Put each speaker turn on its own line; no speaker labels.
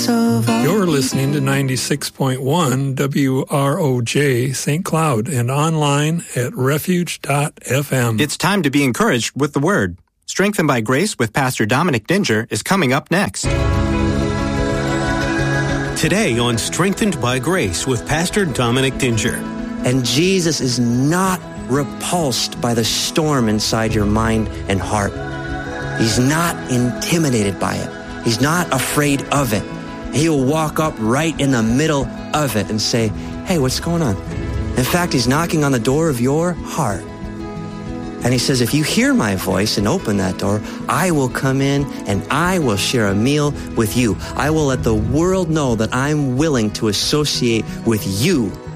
You're listening to 96.1 WROJ St. Cloud and online at refuge.fm.
It's time to be encouraged with the Word. Strengthened by Grace with Pastor Dominic Dinger is coming up next.
Today on Strengthened by Grace with Pastor Dominic Dinger.
And Jesus is not repulsed by the storm inside your mind and heart. He's not intimidated by it. He's not afraid of it. He'll walk up right in the middle of it and say, hey, what's going on? In fact, he's knocking on the door of your heart. And he says, if you hear my voice and open that door, I will come in and I will share a meal with you. I will let the world know that I'm willing to associate with you